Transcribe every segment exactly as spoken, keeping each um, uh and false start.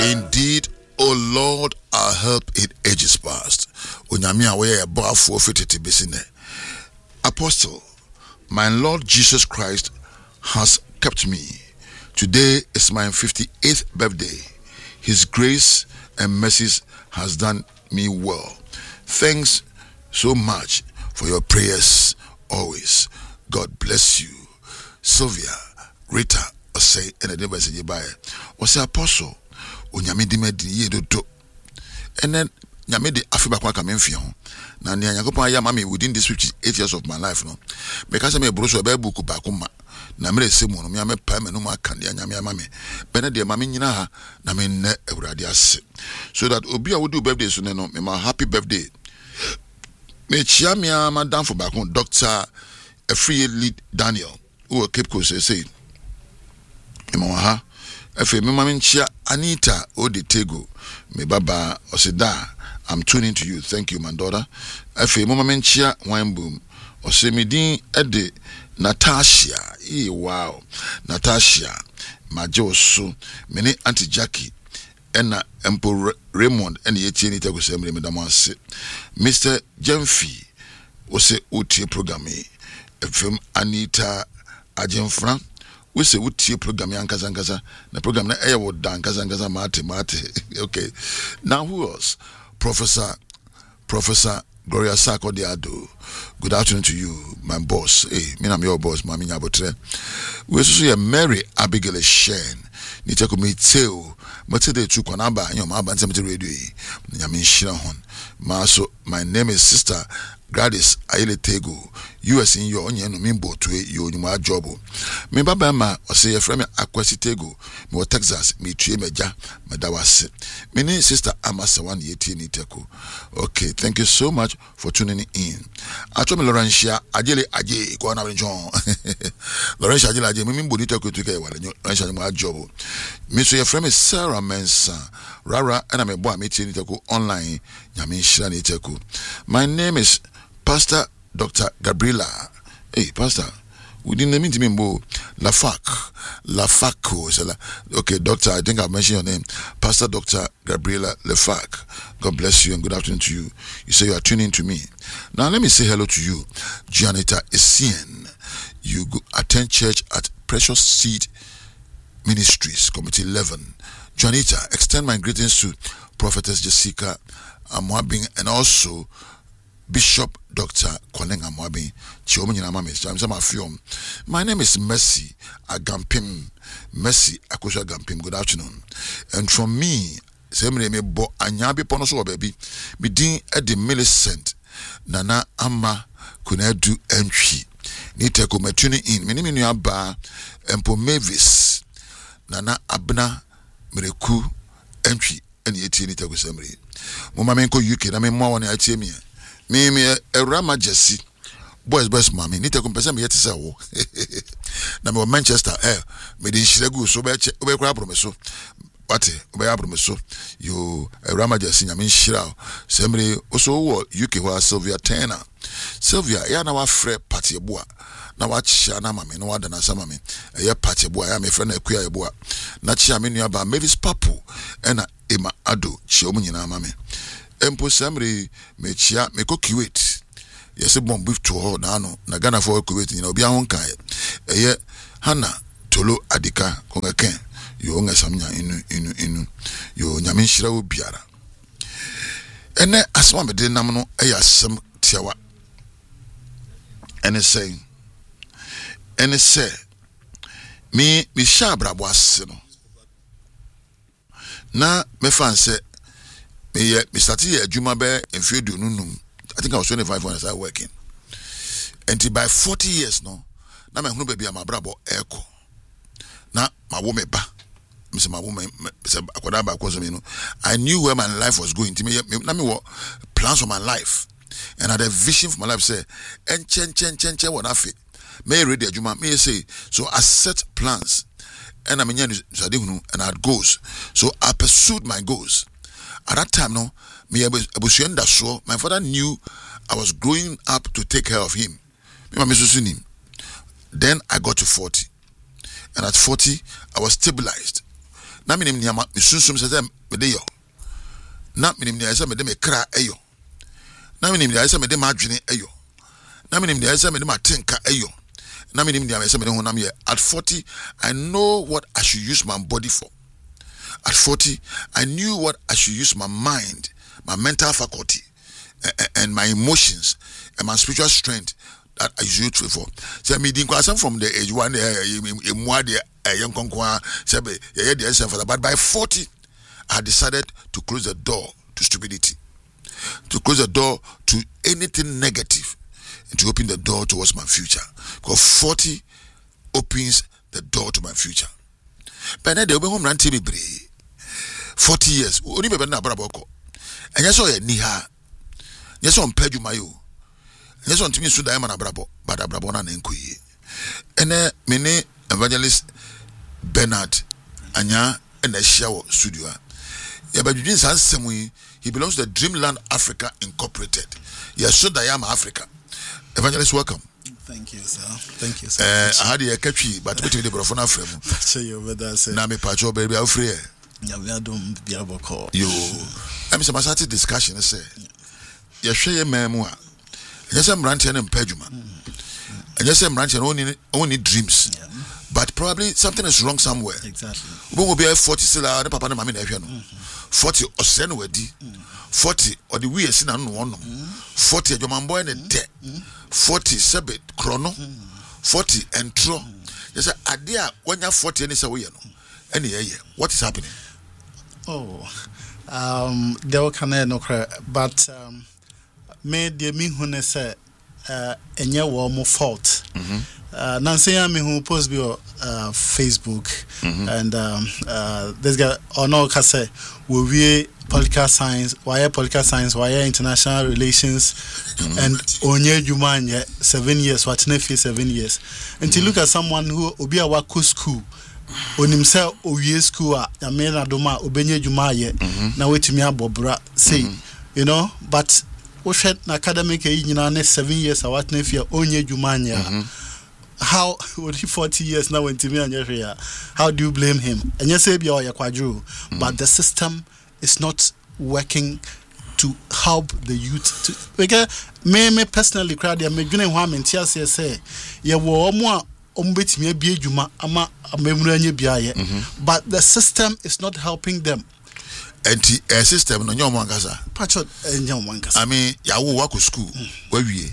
Indeed, O Lord, our help in ages past. Onyamia we abo afo fitete besine. Apostle, my Lord Jesus Christ has kept me. Today is my fifty-eighth birthday. His grace and mercies has done me well. Thanks so much for your prayers always. God bless you. Sylvia, Rita, Osei, and the neighbors in Yebaya. Osei Apostle, Onyame di me di ye do do. And then Nyame di afiba kwa kame mfi ho. Na nya Nyankopon aya mama within this fifty-eight years of my life no. Because me bro so be book ba ko ma. Na mere semu no me am pa me no ma kan dia Nyame ama me. Be na de mama nyina ha na me nne awurade ase. So that obi a wo do birthday so no me ma happy birthday. Me chia me madam for back on Doctor Efriye Lead Daniel who Cape Coast say me ma ha efe me ma me chia Anita Odetego me baba osida I'm tuning to you. Thank you, my daughter. Efe mama me chia wine boom osemidin ede Natasha. E wow. Natasha Majoso mene Auntie Jackie ena Empo Raymond ene yetie ni tego semre me damanse. Mister Jemfi ose utie programme efem Anita Ajemfra we say utie programme ankaza ankaza na program na eye wo dan ankaza ankaza mate mate. Okay, now who else? Professor Professor Gloria Sako Diado. Good afternoon to you, my boss. Hey, me I'm your boss, mami nyabotre. We also see Mary Abigail Shen. Niteko me tell mate de tu kwanaba nyoma abanse mate radio yi. Nyame nhira hon. Ma so my name is Sister Gladys Ayele Tego. U S in your onye no mimbo to yo nyuma jobo. Me baba ma o say your friend Akwasi Tego. Me wo Texas me tue meja medawase. Me ni Sister Amasawan yeti ni teko. Okay, thank you so much for tuning in. Acho me Laurentia Ajele Aje ko na John. Laurentia Ajele Aje me mimbo ni teko to ke wale Laurentia nyuma jobo. Me so your friend is Sarah Mensa. Rara and me boy me tie ni teko online. Nyame nhira ni teko. My name is Pastor Doctor Gabriela. Hey, Pastor, we didn't mean to me, Lafac. Lafac. Okay, Doctor, I think I've mentioned your name. Pastor Doctor Gabriela Lafac. God bless you and good afternoon to you. You say you are tuning to me. Now, let me say hello to you, Janita Essien. You go attend church at Precious Seed Ministries, Committee eleven. Janita, extend my greetings to Prophetess Jessica Amwabing and also Bishop Doctor Kolenga Mwabi. My name is Mercy Agampim. Mercy Akusha Agampim. Good afternoon. And from me, same name bo anyabi ponoso baby. Bidin Eddie Millicent. Nana Ama Kunedu Entry. Nite ko metuni in. Mini mini aba Empo Mavis. Nana Abna Mireku Entry. And yeti nite ko semri. Mama menko U K na me mwa wani atie mi. Me me Erama Jesse boys boys mami nite kumpesa me yeti se wo na me Manchester eh me din shiregu so be be kura promeso wate be ya promeso yo Erama Jesse nyame nhira semre oso wo U K wa Sylvia Turner Sylvia ya na wa frɛ party eboa na wa chia na mami na wa da na sama me eh party eboa ya me frɛ na akua eboa na chia me nua ba Mavis Papu ena Emma Ado chia omu nyina mami Empo Samri me chia me ko Kuwait. Yes, bomb beef to her na na Ghana for Kuwait ni obi ahon kai. Eye Hana Tolo Adika konga ken. Yo nga samnya inu inu inu. Yo nyame nhira obiara. Ene asema me de nam no eye asem tiawa. Ene say ene say me me sha brabo ase no. Na me fan say me me started a juma be in field nunum. I think I was twenty-five when I started working. And by forty years no, na me hunu baby am abrabo echo. Na ma wo me ba. Me say ma wo me say akwada ba kwaso me no. I knew where my life was going. Me na me what plans for my life. And I had a vision for my life say en chen chen chen chen what afi. Me ready a juma me say so I set plans. And I mean and I had goals. So I pursued my goals. At that time, no, me my father knew I was growing up to take care of him. Then I got to forty. And at forty, I was stabilized. na minim niama mesunsum se se me de yo na minim niama se me de me kra eyo na minim niama se me de ma adwene eyo na minim niama se me de ma tenka eyo na minim niama se me de honam ye. At forty I know what I should use my body for. At forty I knew what I should use my mind, my mental faculty and, and my emotions and my spiritual strength that I use it for. So me didn't come from the age one a more the a young conqueror sabe yeah the answer for that. But by forty I decided to close the door to stupidity, to close the door to anything negative, and to open the door towards my future. Because forty opens the door to my future. But now they open home run T V brave. Forty years only be na braboko and yes o ni ha yes on pedu mayo yes on timi su da na brabo but brabo na nkuyi ene mene evangelist Bernard anya and a show studio ya badwin san semu. He belongs to the Dreamland Africa Incorporated. Yes, so da yam Africa. Evangelist, welcome. Thank you, sir. Thank you, sir. Eh, I had a catchy, but with the brofona frame. That's you over there, sir. Na me pacho baby out free. Yeah, we are doing biabo call. Yo, I'm some started discussion. I say, you share your memoir. Yes, I'm ranting and peduma. And yes, I'm ranting only only dreams. Yeah. But probably something is wrong somewhere. Exactly. We will be at forty still. I papa na mami na ehwe no. Forty or sen wedi. Forty or the we sin anu one. Forty adwoman boy ne de. Forty sebe chrono. Forty entro. Yes, ade a wanya forty any say we no. Any ye. What is happening? Oh, um, there can no cry, but um, me de me hu ne say uh enye wo mo fault. Uh, Nancy me who post be on uh, Facebook mm-hmm. and um, uh, this guy or no can say we we political science, why political science, why international relations, mm-hmm. and onye jumanye seven years, what nefi seven years. And mm-hmm. to look at someone who obi a wako school, on himself oye school a yamena doma obenye jumaye na wetimi abobra say, you know, but we shed academic age in seven years, what nefi onye jumanye. How would he forty years now when Timmy and Yeshua? How do you blame him? And you say, but the system is not working to help the youth. To because me me personally cried. Me doing harm in tears. Say, yeah, wo more umbit me be juma ama amemuranye biaye. But the system is not helping them. And the system no nyom wankasa. Patcho nyom wankasa. I mean, ya wo work school. Where we?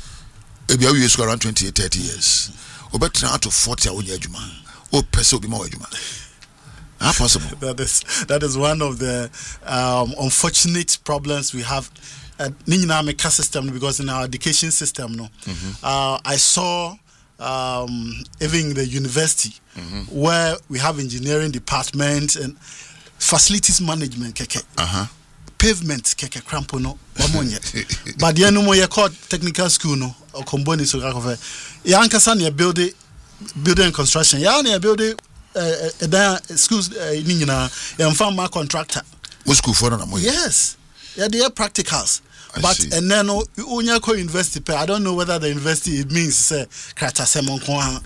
Ebi we school around twenty-eight, thirty years. Obetra out to forty awon adwuma. O pese obi ma adwuma. How possible? That is that is one of the um, unfortunate problems we have at Ninyanameka system, because in our education system, no, mm-hmm. uh, I saw um, even the university mm-hmm. where we have engineering department and facilities management, keke, uh-huh. pavement, keke crampo no, but the no more called technical school no or combine so kakofe. Yankasa near building, building and construction. Ya near building. Uh, uh, schools, uh, uh, farmer contractor. What school for them? Yes, yeah, they are practicals. I but see. And then unya ko university pay. I don't know whether the university it means say krata semon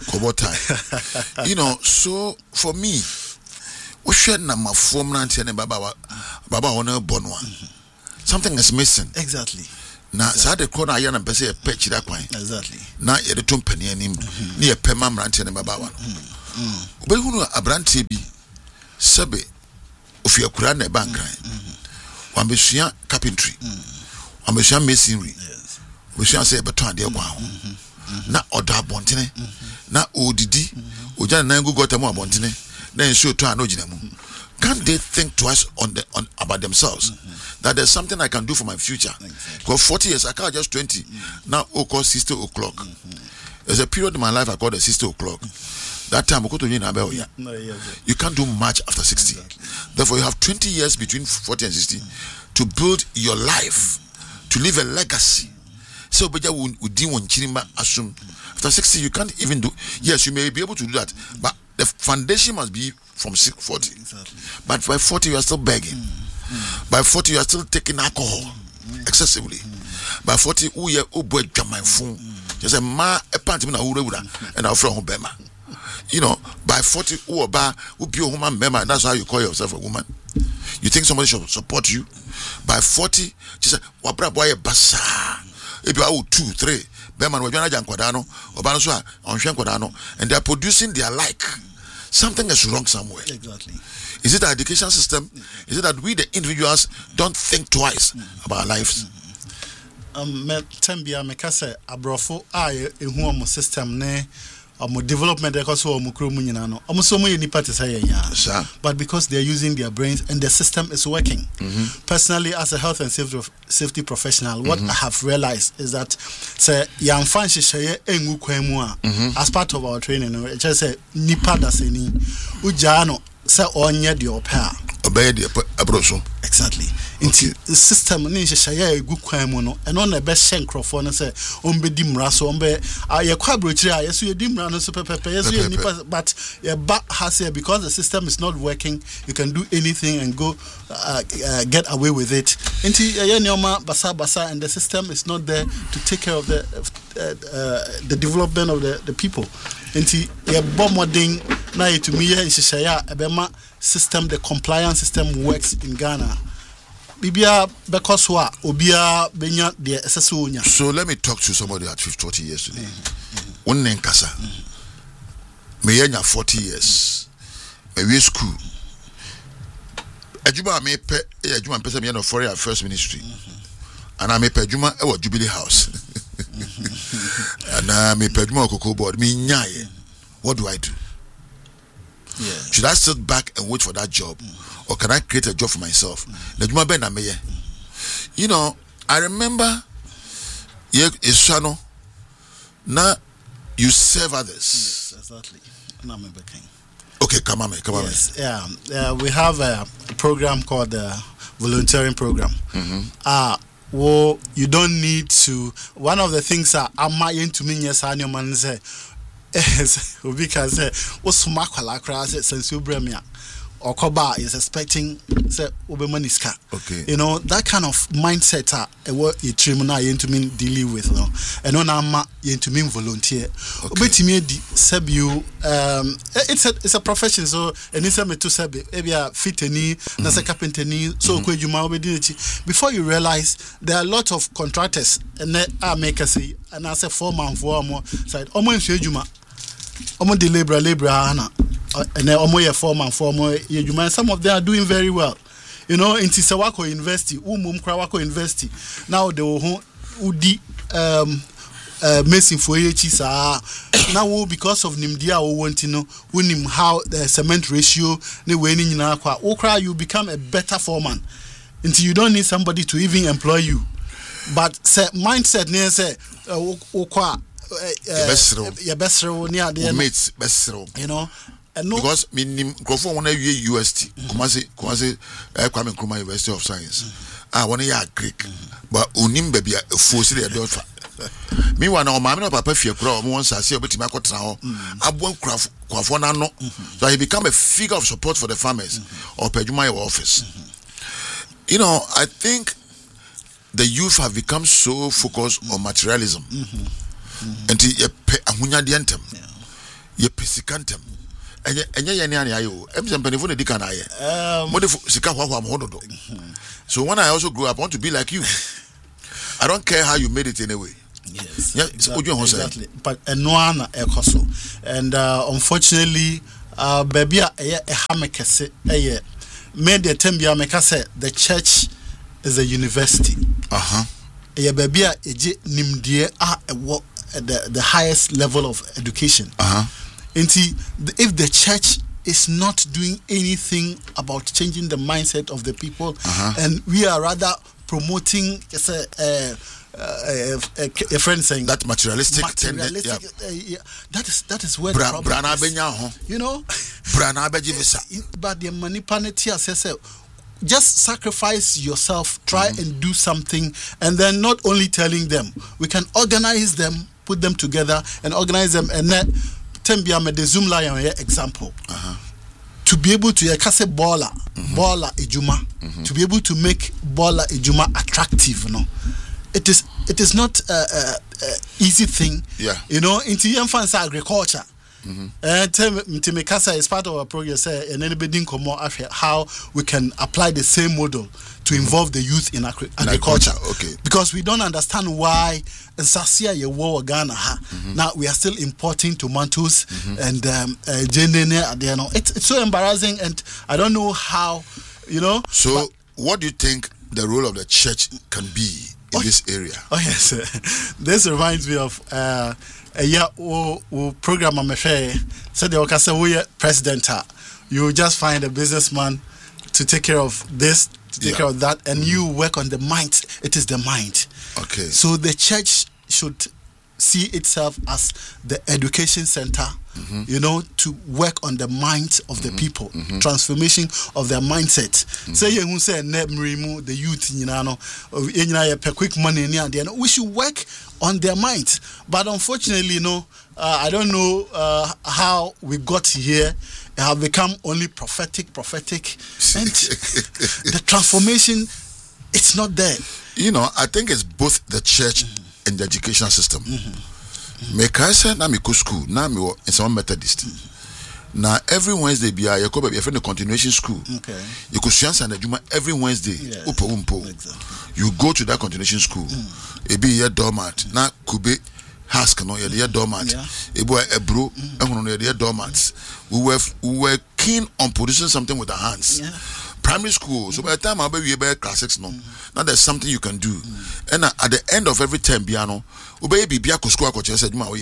ko. You know, so for me, we should na ma form na ntia ne baba baba ona bonwa. Something is missing. Exactly. Na sa de ko na ya na pese e pe chira kwan. Exactly. Na ye de tom pani anim. Ni ye pe mam ntia ne baba wa. Ubehunu abrante bi sebe ofia kura na bankran wambesua carpentry wambesua masonry wambesua say beton de kwa ho na oda abontene na odidi oja na ngu gota mu abontene na nsuo to an ogina mu. Can't they think twice on the on about themselves mm-hmm. that there's something I can do for my future? Exactly. Because forty years I can't just twenty mm-hmm. now o call sixty o'clock. Mm-hmm. There's a period in my life I call the sixty o'clock. That time yeah. no, yeah, yeah. You can't do much after sixty. Exactly. Therefore, you have twenty years between forty and sixty mm. to build your life, to leave a legacy. So, after sixty, you can't even do. Yes, you may be able to do that, but the foundation must be from forty. Exactly. But by forty, you are still begging. Mm. Mm. By forty, you are still taking alcohol mm. excessively. Mm. By forty, you are boy my phone. Just a ma a panty na ura and I'll from Bema. You know, by forty, who ba, who be a woman member, that's how you call yourself a woman. You think somebody should support you? By forty, she said, Wabra boy, basa. If you are two, three, Beman, Wajana Quadano, or Banasua, on Shan Quadano, and they are producing their like. Something is wrong somewhere. Exactly. Is it the education system? Is it that we, the individuals, don't think twice about our lives? Um, me tembia me kase abrofo a ehu omo system ne omo development e koso omo kro mu nyina no omo so mo ye nipa te say ya, but because they are using their brains and the system is working. Mm-hmm. Personally, as a health and safety safety professional, what mm-hmm. I have realized is that say yan fan hye engu kwan mu a as part of our training no it just say nipa da se ni uja no say onye de opa obey the abroso. Exactly. Into the system ni hye egu kwan mu no eno na be hye nkrofo no say ombe di mra so ombe ye kwa brochire a yeso ye di mra no so pepepe yeso ye nipa, but ye ba has here because the system is not working. You can do anything and go uh, uh, get away with it. Into ye nyoma basa basa, and the system is not there to take care of the uh, uh, the development of the the people. Into ye bomoding na ye to me ye hye ya ebema system, the compliance system works in Ghana. Bibia because wa obia benya de esese onya. So let me talk to somebody at fifty, forty years today. One mm-hmm. Nkasa. Mm-hmm. Me yenya forty years. Me we school. Ejuma me pe ejuma pese me no foreign affairs ministry. Mm-hmm. And I me pe ejuma e wo Jubilee House. Mm-hmm. And I me pe ejuma Cocoa Board. Me nyaye. What do I do? Yeah. Should I sit back and wait for that job, mm. or can I create a job for myself? Mm. You know, I remember, yeah, Ishano. Now you serve others. Yes, exactly. Okay, come on, come on. Yes, yeah, uh, we have a program called the volunteering program. Mm-hmm. Uh, well, you don't need to. One of the things that I'm going to mean, yes, I know, man, say. Yes, because uh, what's makwala class since you bring me or Koba is expecting say Obemaniska. Okay. You know, that kind of mindset uh what you trimuna you to mean dealing with no. And on ama you to mean volunteer. Obeti me di seb you um it's a it's a profession, so and it's a me to seb maybe a fit any na say carpenter ni so ko ejuma obedi before you realize there are a lot of contractors and are make say and I say four man for more side omo nsu ejuma omo de labor labor ana and omo ye four man for more ejuma. Some of them are doing very well, you know. Into Sawako University umum kra wako University now they will udi um uh messing for echi now because of nimdia o want to know unim how the cement ratio ne we ni nyina kwa okra you become a better foreman until you don't need somebody to even employ you. But say mindset near say okwa your best near the mates best, you know. No, because minim grofo wona wie U S T Kumasi Kumasi Kwame Nkrumah University of Science ah wona ya Greek but onim ba bia efuosi de dofa me wa na o maame na papa fie kura o mo nsase obetima akotena ho abon kwafo na no, so he become a figure of support for the farmers or pedjuma your office. You know, I think the youth have become so focused on materialism and ye pe ahunya de entem ye pesikantem enye enye ye ne ane ayo emse mpanifo na dika na aye mo de sika hwa hwa mo hododo. So when I also grew up, I want to be like you. I don't care how you made it anyway. Yes, yeah, exactly, exactly. But enoana ekoso, and uh, unfortunately, uh, baby, a hamekese, a made the tembia mekase. The church is a university. Uh huh. A baby, a nimdie ah the the highest level of education. Uh huh. And if the church is not doing anything about changing the mindset of the people, uh-huh. and we are rather promoting, just a, a, a, a, a friend saying that materialistic, materialistic tended, yeah. uh, yeah, that is that is where Bra, the problem Bra, is. Bra, you know, but the manipulation says, just sacrifice yourself, try mm-hmm. and do something, and then not only telling them, we can organize them, put them together, and organize them, and then. The Zoom lion example uh-huh. to be able to yakase baller mm-hmm. baller ejuma mm-hmm. to be able to make baller ejuma attractive, no, it is it is not a uh, uh, uh, easy thing, yeah, you know. Into young fans agriculture And Timikasa is part of our program, say, and anybody come more how we can apply the same model to involve the youth in agri- agriculture. Okay. Because we don't understand why in Sasia ye war Ghana now we are still importing tomatoes mm-hmm. and um uh, you know it's it's so embarrassing, and I don't know how, you know. So but, what do you think the role of the church can be in oh, this area? Oh yes, this reminds me of uh, a year o program I'm said the Okasa we president. You just find a businessman to take care of this, to take yeah. care of that, and mm-hmm. you work on the mind. It is the mind. Okay. So the church should see itself as the education center, mm-hmm. you know, to work on the minds of the mm-hmm. people, mm-hmm. transformation of their mindset. Say you who say remove the youth, you know, you quick money, we should work on their minds. But unfortunately, you know, uh, I don't know uh, how we got here. It have become only prophetic, prophetic, and the transformation, it's not there. You know, I think it's both the church mm-hmm. and the educational system. Me kaisa na me go school na me in some Methodist. Now every Wednesday be a you go be a friend continuation school. Okay. You go science and juma every Wednesday. Yeah. Upo umpo. Exactly. You go to that continuation school. Mm. It be your doormat. Mm. Na kube hask no your doormat. It be a bro ehunu your doormats. We were we were keen on producing something with our hands. Yeah. Primary school, so by the time I'll be able class six no, mm. now there's something you can do, mm. and uh, at the end of every term, piano, obey be biako school I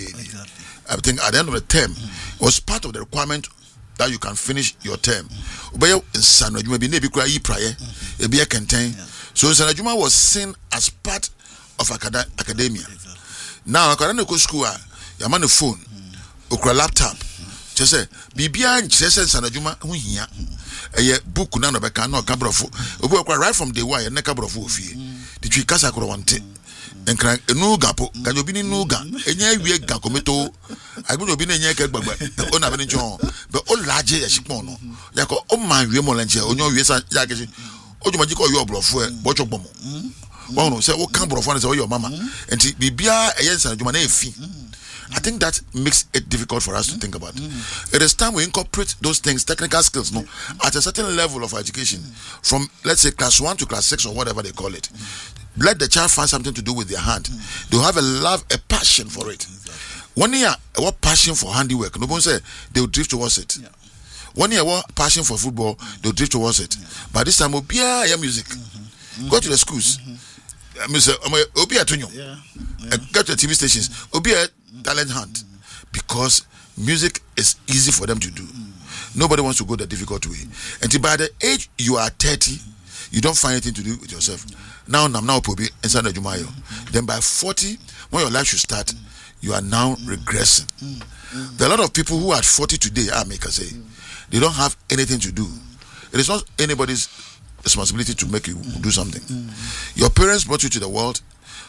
think at the end of the term, mm. it was part of the requirement that you can finish your term. Obey in San you may be maybe cry prior, a be a contain. So San Juma was seen as part of acad- academia. Exactly. Now I can't go school. You're on the phone, mm. or laptop. Mm. Just say, be behind Jesus San Juma here. A book na no beka na kabrofo obo kwa right from day one na kabrofo ofie the twi kasa kro wante enkran enu gapo ka obi ni nu ga enya wie ga kometo agbo obi na enya ka gbagba o na be njon be o laje ya shipon no yako o man wie mo lanche onyo wie sa ya keji ojuma jiko yo brofo e bocho gbomo won no say o kan brofo na say o your mama enti bibia eyen san ojuma na efi. I think that makes it difficult for us mm-hmm. to think about. Mm-hmm. It is time we incorporate those things, technical skills, no, mm-hmm. at a certain level of education, mm-hmm. from let's say class one to class six or whatever they call it. Mm-hmm. Let the child find something to do with their hand. Mm-hmm. They'll have a love, a passion for it. Exactly. One year, what passion for handiwork? No one say they'll drift towards it. Yeah. One year, what passion for football? Mm-hmm. They'll drift towards it. Yeah. By this time, we'll be yeah, music. Mm-hmm. Go to the schools. Mm-hmm. I mean, say, Obi Atunyo. Yeah. Yeah. Go to the T V stations. Obi talent hunt, mm. because music is easy for them to do. Mm. Nobody wants to go the difficult way. Mm. Until by the age you are thirty, mm. you don't find anything to do with yourself. Mm. Now, now, now, probably inside the Jumayo. Mm. Then by forty, when your life should start, mm. you are now mm. regressing. Mm. Mm. There are a lot of people who are forty today, I make a say, mm. they don't have anything to do. Mm. It is not anybody's responsibility to make you mm. do something. Mm. Your parents brought you to the world.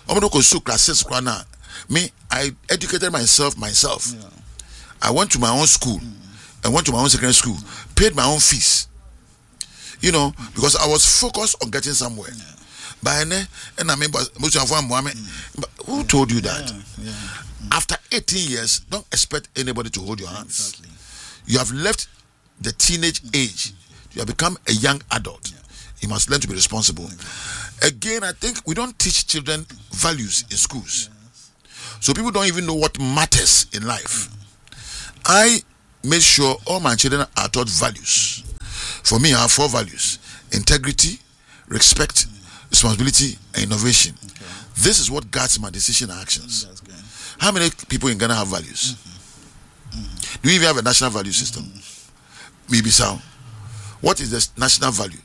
Me, I educated myself myself. Yeah. I went to my own school. Mm. I went to my own secondary school, paid my own fees. You know, mm. because I was focused on getting somewhere. Yeah. By and I remember, who told you that? Yeah. Yeah. Mm. After eighteen years, don't expect anybody to hold your hands. Exactly. You have left the teenage mm. age. You have become a young adult. Yeah. You must learn to be responsible. Exactly. Again, I think we don't teach children values in schools. Yeah. So people don't even know what matters in life. I made sure all my children are taught values. For me, I have four values: integrity, respect, responsibility, and innovation. Okay. This is what guides my decision and actions. How many people in Ghana have values? Mm-hmm. Mm-hmm. Do you even have a national value system? Mm-hmm. Maybe so. What is the national value?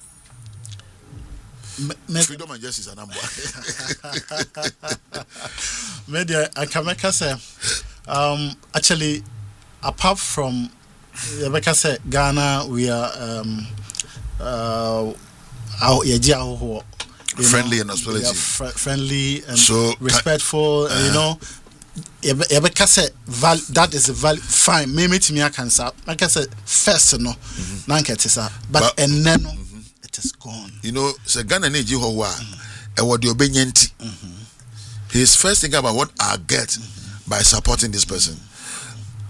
Me, Freedom and justice and number. Maybe I can make us say, um, actually, apart from Rebecca said Ghana, we are um, uh, our friendly and hospitality, fr- friendly and so, respectful. Uh, you know, Rebecca said val- that is a value. Fine, maybe to me I can say. Like I said, first no, mm-hmm. but and then. Is gone. You know, so Ghana neji howa e wodi obenyenti. He is first thinking about what I get mm-hmm. by supporting this person.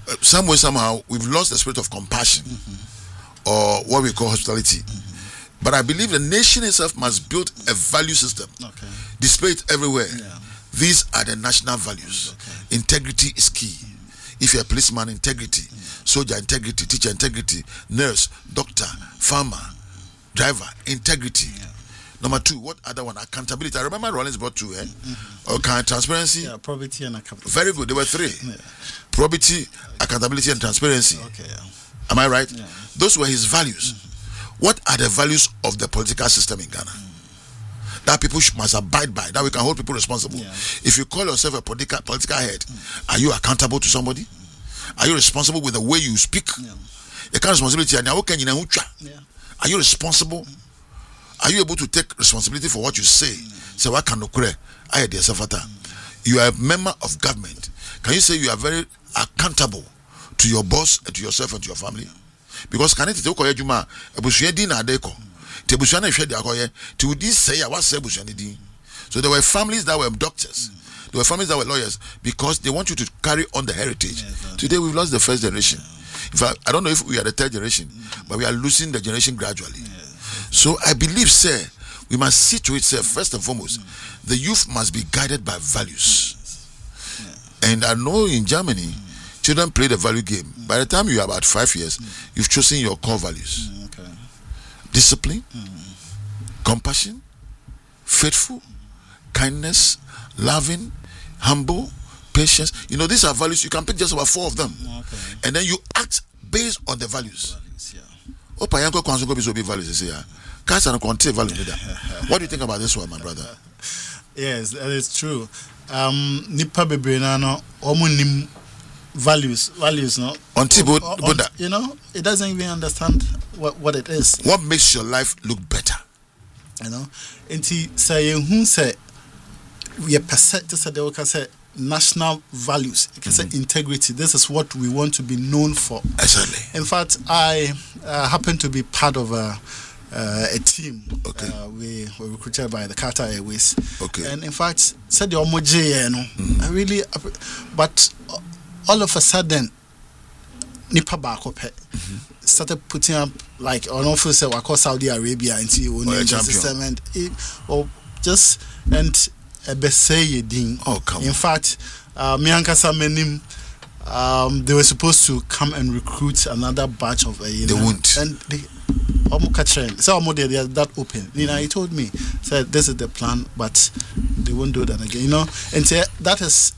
uh, some way, somehow, we've lost the spirit of compassion mm-hmm. or what we call hospitality. Mm-hmm. But I believe the nation itself must build a value system, okay. display it everywhere. Yeah. These are the national values. Okay. Integrity is key. Mm-hmm. If you're a policeman, integrity, mm-hmm. soldier, integrity, teacher, integrity, nurse, doctor, farmer, driver, integrity. Yeah. Number two, what other one? Accountability. I remember Rollins brought two, eh? Mm-hmm. Okay, transparency. Yeah, probity and accountability. Very good. There were three. Yeah. Probity, accountability, and transparency. Okay. Yeah. Am I right? Yeah. Those were his values. Mm-hmm. What are the values of the political system in Ghana? Mm-hmm. That people must abide by. That we can hold people responsible. Yeah. If you call yourself a political political head, mm-hmm. are you accountable to somebody? Mm-hmm. Are you responsible with the way you speak? Yeah. You can't responsibility. Yeah. Are you responsible? Mm-hmm. Are you able to take responsibility for what you say? Mm. Say, what can I You are a member of government. Can you say you are very accountable to your boss and to yourself and to your family? Because can it take a juma? A bushedi na deko. Tebushana shedi akoye. To this say I was sebushani. So there were families that were doctors. There were families that were lawyers because they want you to carry on the heritage. Yeah, exactly. Today we've lost the first generation. In fact, I don't know if we are the third generation, mm. but we are losing the generation gradually. Yeah. So I believe, sir, we must see to it, sir, first and foremost, mm. the youth must be guided by values. Yeah. And I know in Germany, mm. children play the value game. Mm. By the time you are about five years, mm. you've chosen your core values. Mm, okay. Discipline, mm. compassion, faithful, mm. kindness, loving, humble, patience. You know, these are values. You can pick just about four of them. Okay. And then you act based on the values. values yeah. What do you think about this one, my brother? Yes, that is true. Um, Nipa Bebrenano, omunim values, values, no. Until you know, it doesn't even understand what, what it is. What makes your life look better? You know, until say who say we are percent to say they can say national values, it can mm-hmm. say integrity. This is what we want to be known for. Exactly. In fact, I uh, happen to be part of a uh, a team. Okay. Uh, we were recruited by the Qatar Airways. Okay. And in fact, said the Omoje, you know, mm-hmm. I really, but all of a sudden, Nipa Bakope started putting up like on office say we Saudi Arabia into the system and it, or just and a oh, come in fact, uh, Miankasa Menim, um, they were supposed to come and recruit another batch of uh, you they know, won't. And they so they are that open. You know, he told me, said this is the plan, but they won't do that again. You know, and so that is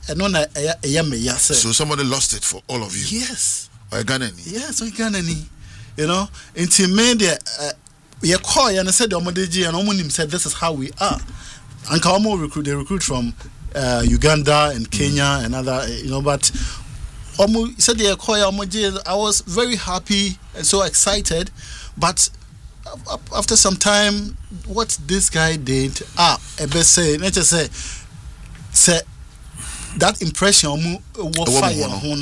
so somebody lost it for all of you. Yes. Or a Ghanaian. Yes, or a Ghanaian. You know, until media, we call and I said, Omodeji and Omonim said, this is how we are. And Kawamo recruit, they recruit from uh, Uganda and Kenya mm. and other, you know, but Omo said they call Omoji. I was very happy and so excited, but after some time, what this guy did, ah, I best say, let's just say, say that impression was fire.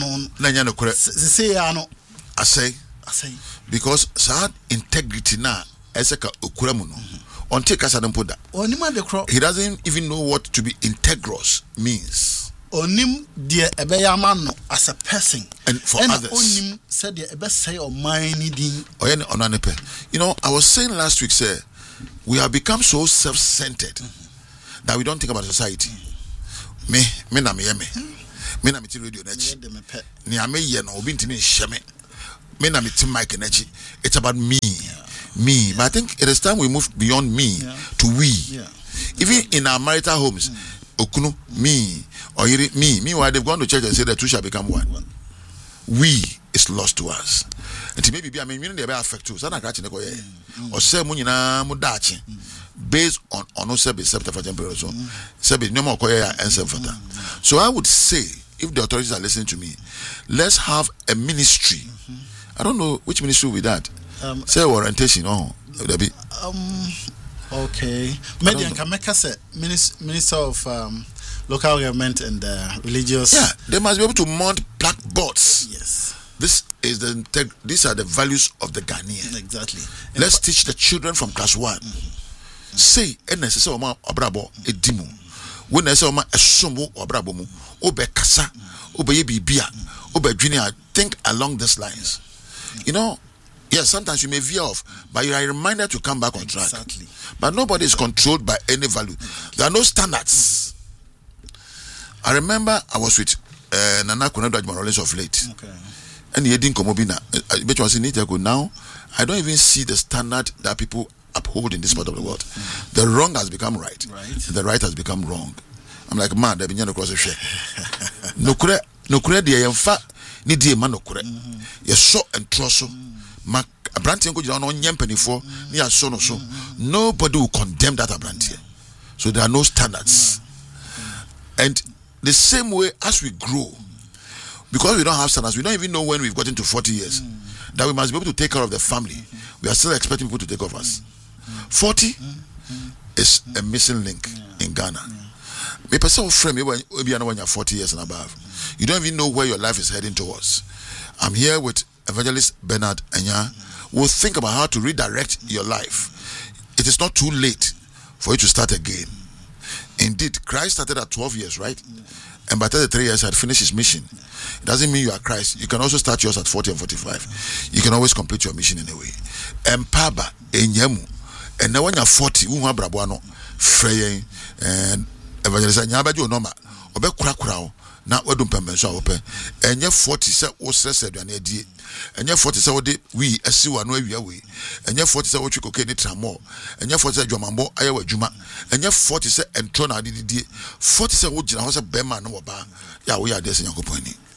Say, I say, I say, because sad integrity now, Eseka Ukuramuno. Until Kasadampoda, he doesn't even know what to be integrous means. Onim dear Ebeyamano as a person, and for and others. Onim said the Ebe say or mine needing. You know, I was saying last week, sir, we have become so self-centered mm-hmm. that we don't think about society. Mm-hmm. Me, me na me me, me na me ti radio nechi. Ni ame ye no obi ntimi sheme. Me na me ti mic nechi. It's about me. Yeah. Me, yeah. But I think it is time we move beyond me yeah. to we. Yeah. Even in our marital homes, mm. Okunu, me, or me, meanwhile they've gone to church and said the two shall become one. one. We is lost to us. And maybe I mean, you know, they are affect too. So I'm not catching the or say munina mudachi based on on no service septa for temporary so service no more koya and septa. So I would say, if the authorities are listening to me, let's have a ministry. Mm-hmm. I don't know which ministry with that. Um, say orientation, oh, be. Um, okay. Median Kameka said, Minister of um, Local Government and uh, Religious. Yeah, they must be able to mount blackboards. Yes. This is the these are the values of the Ghanaian. Exactly. Let's and teach the children from class one. Mm-hmm. Say, and say, Oma Abrabo, Edimu. When I say, Oma Esumbo or Brabomu, Obe Kasa, Obe Bibia, Obe Junior, think along these lines. You know, yes, sometimes you may veer off, but you are reminded to come back on track. Exactly. But nobody is controlled by any value. There are no standards. I remember I was with uh, Nana Konado Rollins of late. Okay. And he didn't come up in now. I don't even see the standard that people uphold in this part of the world. Mm-hmm. The wrong has become right. Right. The right has become wrong. I'm like, man, they've been across the share. No kure, no kure, the enfa, ni di man no kure. You so and trust. Ma abranti go down on yempeni for ni so no so. Nobody will condemn that abranti. So there are no standards. And the same way as we grow, because we don't have standards, we don't even know when we've gotten to forty years that we must be able to take care of the family. We are still expecting people to take care of us. forty is a missing link in Ghana. Me person frame you when you're forty years and above. You don't even know where your life is heading towards. I'm here with Evangelist Bernard Anya. We'll think about how to redirect your life. It is not too late for you to start again. Indeed, Christ started at twelve years, right? And by thirty-three years, had finished his mission. It doesn't mean you are Christ. You can also start yours at forty and forty-five. You can always complete your mission in a way. Empaba, enyemu. And now when you're forty, you have brabuano, frey, and evangelist, and yabajo noma, obe kura kurao, na wedum pembenso ope. And you're forty, say, o stress, and you're di. And you're forty, say, we, a siwa, no, we are we. And you're forty, say, what you cocaine, tramo. And you're forty, say, Jomambo, Iowa Juma. And you're forty, say, and Trona did. Forty, say, what you know, Bema, no, ba. Ya, we are there, Senor Koponi.